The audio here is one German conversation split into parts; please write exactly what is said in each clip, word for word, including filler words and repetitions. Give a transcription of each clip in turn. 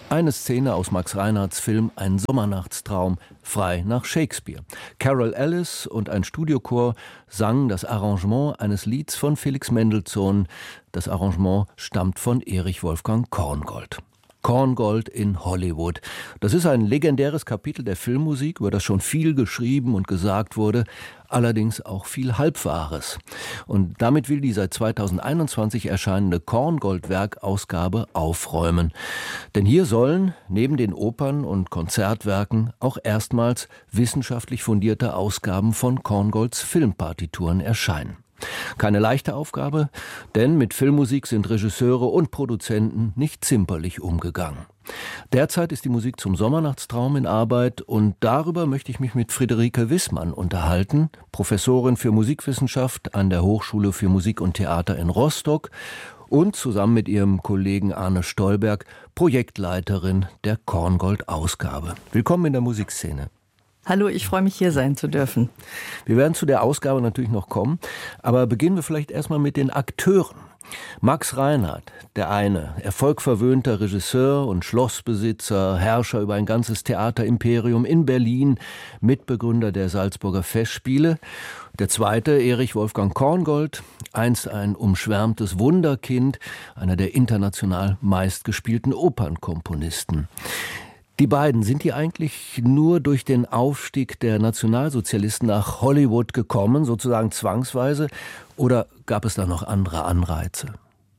Eine Szene aus Max Reinhardts Film Ein Sommernachtstraum, frei nach Shakespeare. Carol Ellis und ein Studiochor sangen das Arrangement eines Lieds von Felix Mendelssohn. Das Arrangement stammt von Erich Wolfgang Korngold. Korngold in Hollywood. Das ist ein legendäres Kapitel der Filmmusik, über das schon viel geschrieben und gesagt wurde, allerdings auch viel Halbwahres. Und damit will die seit zweitausendeinundzwanzig erscheinende Korngold-Werk-Ausgabe aufräumen. Denn hier sollen neben den Opern und Konzertwerken auch erstmals wissenschaftlich fundierte Ausgaben von Korngolds Filmpartituren erscheinen. Keine leichte Aufgabe, denn mit Filmmusik sind Regisseure und Produzenten nicht zimperlich umgegangen. Derzeit ist die Musik zum Sommernachtstraum in Arbeit und darüber möchte ich mich mit Friederike Wissmann unterhalten, Professorin für Musikwissenschaft an der Hochschule für Musik und Theater in Rostock und zusammen mit ihrem Kollegen Arne Stolberg Projektleiterin der Korngold-Ausgabe. Willkommen in der Musikszene. Hallo, ich freue mich, hier sein zu dürfen. Wir werden zu der Ausgabe natürlich noch kommen, aber beginnen wir vielleicht erstmal mit den Akteuren. Max Reinhardt, der eine, erfolgverwöhnter Regisseur und Schlossbesitzer, Herrscher über ein ganzes Theaterimperium in Berlin, Mitbegründer der Salzburger Festspiele. Der zweite, Erich Wolfgang Korngold, einst ein umschwärmtes Wunderkind, einer der international meistgespielten Opernkomponisten. Die beiden, sind die eigentlich nur durch den Aufstieg der Nationalsozialisten nach Hollywood gekommen, sozusagen zwangsweise, oder gab es da noch andere Anreize?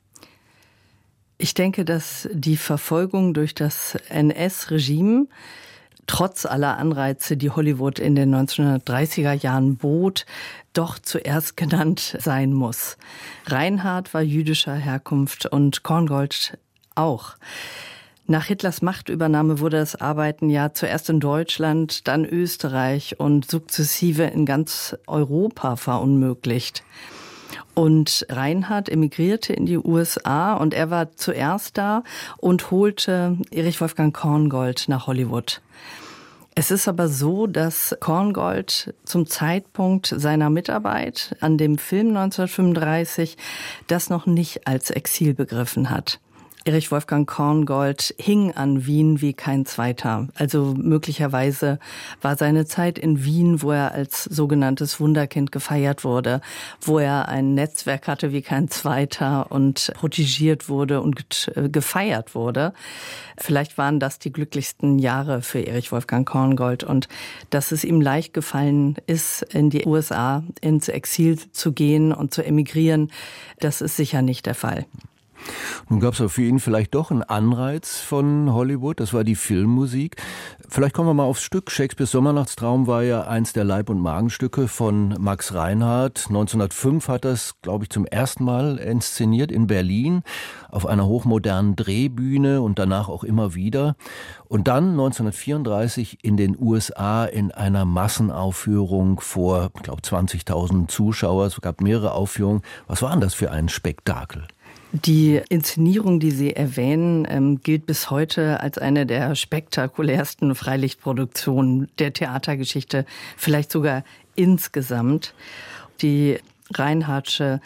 Ich denke, dass die Verfolgung durch das N S-Regime trotz aller Anreize, die Hollywood in den neunzehnhundertdreißiger Jahren bot, doch zuerst genannt sein muss. Reinhardt war jüdischer Herkunft und Korngold auch. Nach Hitlers Machtübernahme wurde das Arbeiten ja zuerst in Deutschland, dann Österreich und sukzessive in ganz Europa verunmöglicht. Und Reinhardt emigrierte in die U S A und er war zuerst da und holte Erich Wolfgang Korngold nach Hollywood. Es ist aber so, dass Korngold zum Zeitpunkt seiner Mitarbeit an dem Film neunzehnhundertfünfunddreißig das noch nicht als Exil begriffen hat. Erich Wolfgang Korngold hing an Wien wie kein zweiter. Also möglicherweise war seine Zeit in Wien, wo er als sogenanntes Wunderkind gefeiert wurde, wo er ein Netzwerk hatte wie kein zweiter und protegiert wurde und gefeiert wurde. Vielleicht waren das die glücklichsten Jahre für Erich Wolfgang Korngold. Und dass es ihm leicht gefallen ist, in die U S A ins Exil zu gehen und zu emigrieren, das ist sicher nicht der Fall. Nun gab es für ihn vielleicht doch einen Anreiz von Hollywood, das war die Filmmusik. Vielleicht kommen wir mal aufs Stück. Shakespeares Sommernachtstraum war ja eins der Leib- und Magenstücke von Max Reinhardt. neunzehnhundertfünf hat er es, glaube ich, zum ersten Mal inszeniert in Berlin auf einer hochmodernen Drehbühne und danach auch immer wieder. Und dann neunzehnhundertvierunddreißig in den U S A in einer Massenaufführung vor, ich glaube, zwanzigtausend Zuschauer. Es gab mehrere Aufführungen. Was war denn das für ein Spektakel? Die Inszenierung, die Sie erwähnen, ähm, gilt bis heute als eine der spektakulärsten Freilichtproduktionen der Theatergeschichte, vielleicht sogar insgesamt. Die Reinhardtsche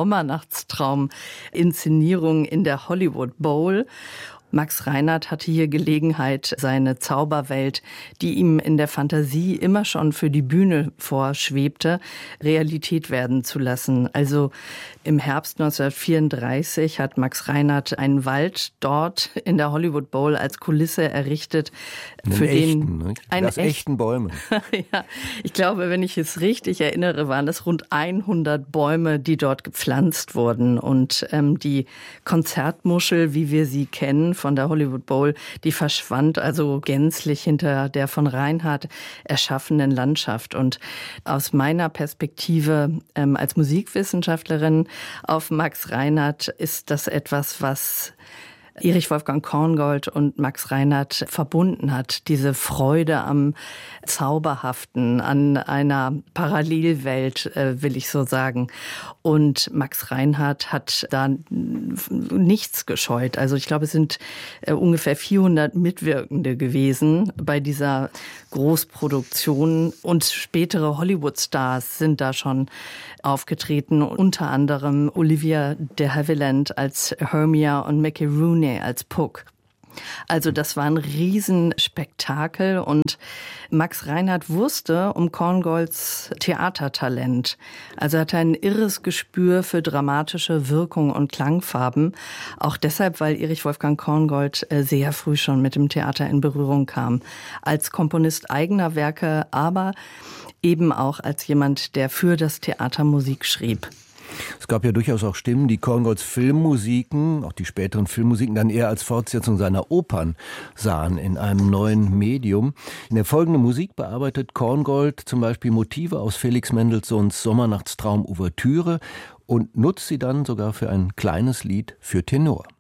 Sommernachtstraum-Inszenierung in der Hollywood Bowl. Max Reinhardt hatte hier Gelegenheit, seine Zauberwelt, die ihm in der Fantasie immer schon für die Bühne vorschwebte, Realität werden zu lassen. Also im Herbst neunzehnhundertvierunddreißig hat Max Reinhardt einen Wald dort in der Hollywood Bowl als Kulisse errichtet. Einen für echten, den ne? einen Aus echten Bäumen. Ja, ich glaube, wenn ich es richtig erinnere, waren es rund hundert Bäume, die dort gepflanzt wurden. Und ähm, die Konzertmuschel, wie wir sie kennen von der Hollywood Bowl, die verschwand also gänzlich hinter der von Reinhardt erschaffenen Landschaft. Und aus meiner Perspektive ähm, als Musikwissenschaftlerin auf Max Reinhardt ist das etwas, was Erich Wolfgang Korngold und Max Reinhardt verbunden hat. Diese Freude am Zauberhaften, an einer Parallelwelt, äh, will ich so sagen. Und Max Reinhardt hat da nichts gescheut. Also ich glaube, es sind äh, ungefähr vierhundert Mitwirkende gewesen bei dieser Großproduktion. Und spätere Hollywood-Stars sind da schon aufgetreten. Unter anderem Olivia de Havilland als Hermia und Mickey Rooney als Puck. Also das war ein Riesenspektakel und Max Reinhardt wusste um Korngolds Theatertalent. Also er hatte ein irres Gespür für dramatische Wirkung und Klangfarben. Auch deshalb, weil Erich Wolfgang Korngold sehr früh schon mit dem Theater in Berührung kam. Als Komponist eigener Werke, aber eben auch als jemand, der für das Theater Musik schrieb. Es gab ja durchaus auch Stimmen, die Korngolds Filmmusiken, auch die späteren Filmmusiken, dann eher als Fortsetzung seiner Opern sahen, in einem neuen Medium. In der folgenden Musik bearbeitet Korngold zum Beispiel Motive aus Felix Mendelssohns Sommernachtstraum-Ouvertüre und nutzt sie dann sogar für ein kleines Lied für Tenor.